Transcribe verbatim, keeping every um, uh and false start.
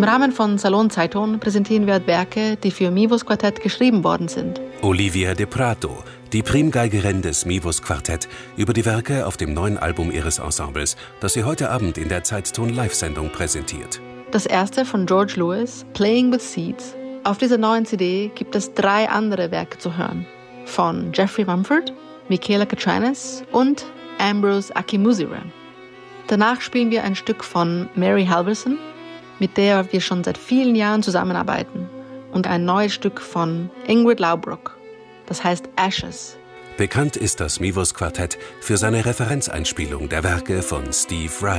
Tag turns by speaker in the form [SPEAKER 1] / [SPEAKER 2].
[SPEAKER 1] Im Rahmen von Salon Zeitung präsentieren wir Werke, die für Mivos Quartett geschrieben worden sind.
[SPEAKER 2] Olivia de Prato, die Primgeigerin des Mivos Quartett, über die Werke auf dem neuen Album ihres Ensembles, das sie heute Abend in der Zeitton-Live-Sendung präsentiert.
[SPEAKER 1] Das erste von George Lewis, Playing with Seeds. Auf dieser neuen C D gibt es drei andere Werke zu hören. Von Jeffrey Mumford, Michaela Katranis und Ambrose Akinmusire. Danach spielen wir ein Stück von Mary Halverson, mit der wir schon seit vielen Jahren zusammenarbeiten, und ein neues Stück von Ingrid Laubrock, das heißt Ashes.
[SPEAKER 2] Bekannt ist das Mivos Quartett für seine Referenzeinspielung der Werke von Steve Reich.